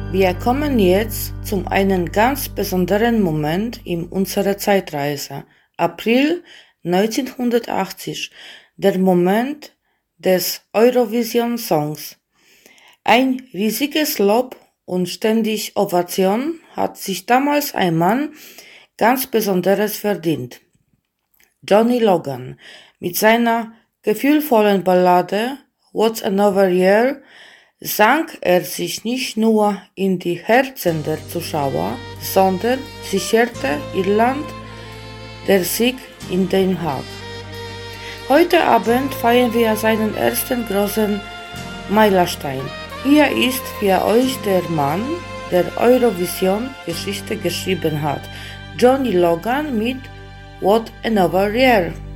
Wir kommen jetzt zu einem ganz besonderen Moment in unserer Zeitreise. April 1980, der Moment des Eurovision Songs. Ein riesiges Lob und ständig Ovation hat sich damals ein Mann ganz Besonderes verdient. Johnny Logan mit seiner gefühlvollen Ballade What's Another Year sang er sich nicht nur in die Herzen der Zuschauer, sondern sicherte Irland der Sieg in Den Haag. Heute Abend feiern wir seinen ersten großen Meilenstein. Hier ist für euch der Mann, der Eurovision-Geschichte geschrieben hat, Johnny Logan mit What Another Year.